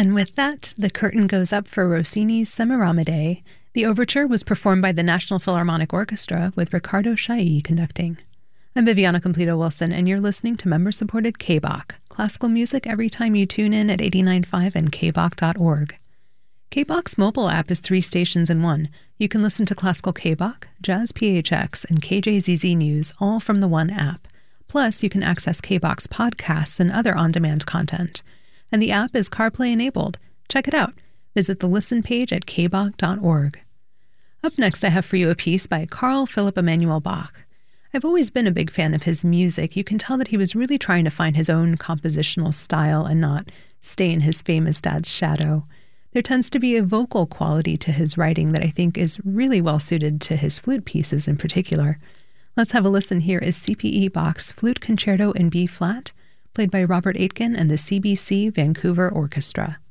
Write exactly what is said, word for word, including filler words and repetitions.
And with that, the curtain goes up for Rossini's Semiramide. The overture was performed by the National Philharmonic Orchestra with Riccardo Chailly conducting. I'm Viviana Completo-Wilson, and you're listening to member-supported K B O C, classical music every time you tune in at eighty-nine point five and k b o c dot org. K B O C's mobile app is three stations in one. You can listen to classical K B O C, Jazz P H X, and K J Z Z News all from the one app. Plus, you can access K B O C's podcasts and other on-demand content. And the app is CarPlay enabled. Check it out. Visit the listen page at k b o c dot org. Up next, I have for you a piece by Carl Philipp Emanuel Bach. I've always been a big fan of his music. You can tell that he was really trying to find his own compositional style and not stay in his famous dad's shadow. There tends to be a vocal quality to his writing that I think is really well suited to his flute pieces in particular. Let's have a listen. Here is C P E Bach's Flute Concerto in B-flat, played by Robert Aitken and the C B C Vancouver Orchestra.